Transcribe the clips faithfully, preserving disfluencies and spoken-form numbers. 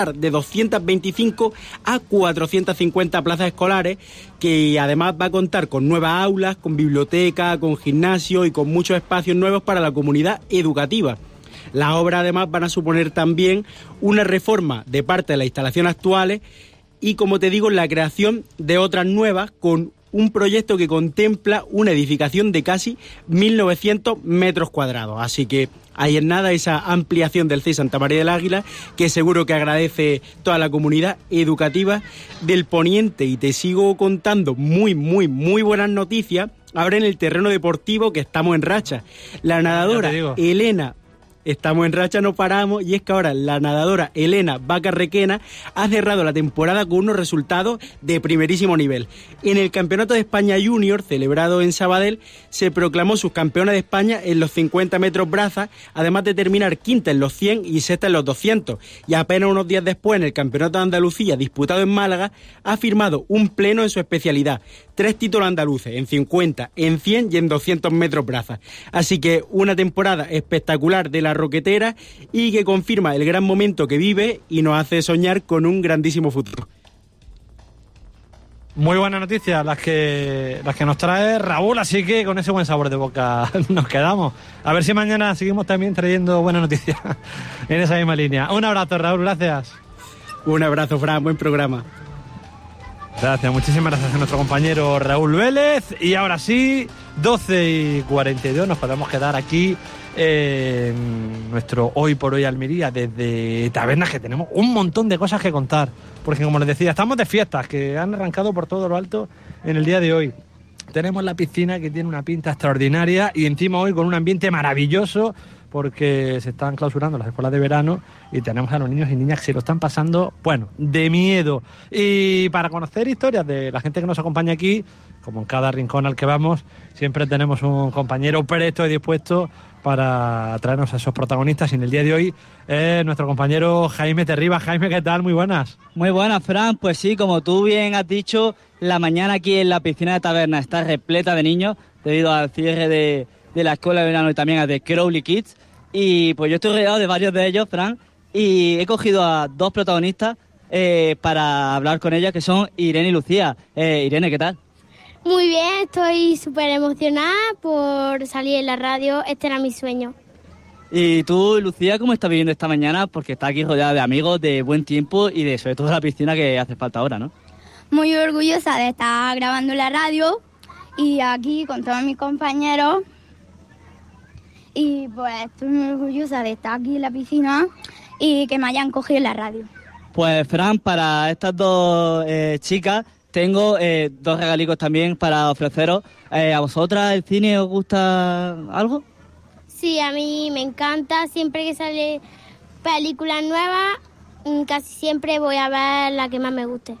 de doscientas veinticinco a cuatrocientas cincuenta plazas escolares, que además va a contar con nuevas aulas, con biblioteca, con gimnasio y con muchos espacios nuevos para la comunidad educativa. Las obras además van a suponer también una reforma de parte de las instalaciones actuales y, como te digo, la creación de otras nuevas, con un proyecto que contempla una edificación de casi mil novecientos metros cuadrados. Así que ahí es nada esa ampliación del C I Santa María del Águila, que seguro que agradece toda la comunidad educativa del Poniente. Y te sigo contando muy, muy, muy buenas noticias. Ahora en el terreno deportivo, que estamos en racha. La nadadora Elena... Estamos en racha, no paramos, y es que ahora la nadadora Elena Vaca Requena ha cerrado la temporada con unos resultados de primerísimo nivel. En el Campeonato de España Junior, celebrado en Sabadell, se proclamó subcampeona de España en los cincuenta metros brazas, además de terminar quinta en los cien y sexta en los doscientos. Y apenas unos días después, en el Campeonato de Andalucía, disputado en Málaga, ha firmado un pleno en su especialidad. Tres títulos andaluces, en cincuenta, en cien y en doscientos metros brazas. Así que una temporada espectacular de la roquetera y que confirma el gran momento que vive y nos hace soñar con un grandísimo futuro. Muy buenas noticias las que las que nos trae Raúl, así que con ese buen sabor de boca nos quedamos. A ver si mañana seguimos también trayendo buenas noticias en esa misma línea. Un abrazo, Raúl, gracias. Un abrazo, Fran, buen programa. Gracias, muchísimas gracias a nuestro compañero Raúl Vélez. Y ahora sí, doce y cuarenta y dos, nos podemos quedar aquí en nuestro Hoy por Hoy Almería desde Tabernas, que tenemos un montón de cosas que contar, porque como les decía, estamos de fiestas que han arrancado por todo lo alto en el día de hoy. Tenemos la piscina, que tiene una pinta extraordinaria, y encima hoy con un ambiente maravilloso, porque se están clausurando las escuelas de verano y tenemos a los niños y niñas que se lo están pasando, bueno, de miedo. Y para conocer historias de la gente que nos acompaña aquí, como en cada rincón al que vamos, siempre tenemos un compañero presto y dispuesto para traernos a esos protagonistas. Y en el día de hoy es nuestro compañero Jaime Terribas. Jaime, ¿qué tal? Muy buenas. Muy buenas, Fran. Pues sí, como tú bien has dicho, la mañana aquí en la piscina de Taberna está repleta de niños debido al cierre de, de la escuela de verano y también a de Crowley Kids. Y pues yo estoy rodeado de varios de ellos, Fran, y he cogido a dos protagonistas eh, para hablar con ellas, que son Irene y Lucía. Eh, Irene, ¿qué tal? Muy bien, estoy súper emocionada por salir en la radio, este era mi sueño. ¿Y tú, Lucía, cómo estás viviendo esta mañana? Porque estás aquí rodeada de amigos, de buen tiempo y de sobre todo la piscina que hace falta ahora, ¿no? Muy orgullosa de estar grabando la radio y aquí con todos mis compañeros. Y pues estoy muy orgullosa de estar aquí en la piscina y que me hayan cogido en la radio. Pues Fran, para estas dos eh, chicas tengo eh, dos regalicos también para ofreceros. Eh, ¿A vosotras el cine os gusta algo? Sí, a mí me encanta. Siempre que sale películas nuevas, casi siempre voy a ver la que más me guste.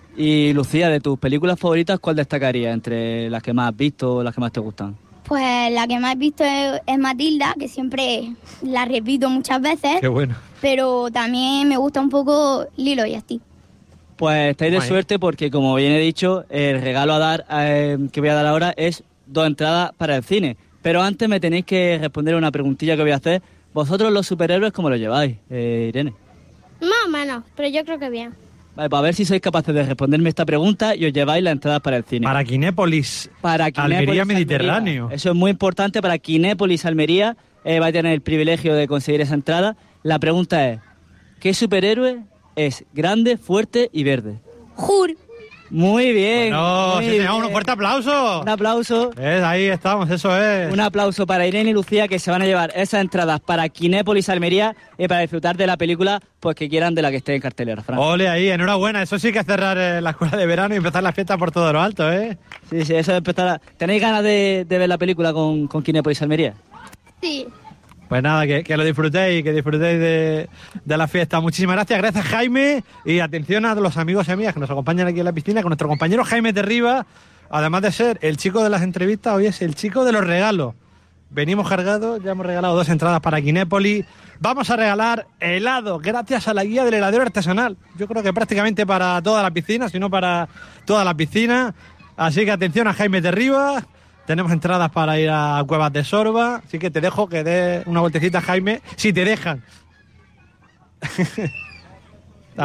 Y Lucía, de tus películas favoritas, ¿cuál destacaría entre las que más has visto o las que más te gustan? Pues la que más he visto es, es Matilda, que siempre la repito muchas veces. Qué bueno. Pero también me gusta un poco Lilo y Stitch. Pues estáis de suerte porque, como bien he dicho, el regalo a dar eh, que voy a dar ahora es dos entradas para el cine. Pero antes me tenéis que responder una preguntilla que voy a hacer. ¿Vosotros los superhéroes cómo lo lleváis, eh, Irene? Más o menos, pero yo creo que bien. Vale, pues a ver si sois capaces de responderme esta pregunta y os lleváis las entradas para el cine. Para Kinépolis, para Kinépolis Almería Mediterráneo. Almería. Eso es muy importante para Kinépolis Almería. Eh, va a tener el privilegio de conseguir esa entrada. La pregunta es, ¿qué superhéroe es grande, fuerte y verde? Hulk. Muy bien. No, muy si tenemos un fuerte aplauso. Un aplauso. ¿Ves? Ahí estamos, eso es. Un aplauso para Irene y Lucía, que se van a llevar esas entradas para Kinépolis Almería y para disfrutar de la película, pues que quieran, de la que esté en cartelera, Fran. Ole ahí, enhorabuena. Eso sí que es cerrar eh, la escuela de verano y empezar la fiesta por todo lo alto, ¿eh? Sí, sí, eso es empezar a... ¿Tenéis ganas de, de ver la película con, con Kinépolis Almería? Sí. Pues nada, que, que lo disfrutéis, que disfrutéis de, de la fiesta. Muchísimas gracias, gracias Jaime, y atención a los amigos y amigas que nos acompañan aquí en la piscina, con nuestro compañero Jaime Terribas, además de ser el chico de las entrevistas, hoy es el chico de los regalos. Venimos cargados, ya hemos regalado dos entradas para Kinépolis, vamos a regalar helado, gracias a la guía del heladero artesanal, yo creo que prácticamente para toda la piscina, si no para toda la piscina, así que atención a Jaime Terribas. Tenemos entradas para ir a Cuevas de Sorba, así que te dejo que dé una vueltecita, Jaime, si te dejan.